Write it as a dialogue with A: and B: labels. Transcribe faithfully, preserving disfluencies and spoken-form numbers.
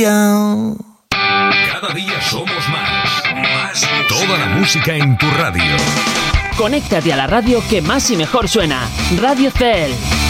A: Cada día somos más. Más música. Toda la música en tu radio.
B: Conéctate a la radio que más y mejor suena. Radio C E L.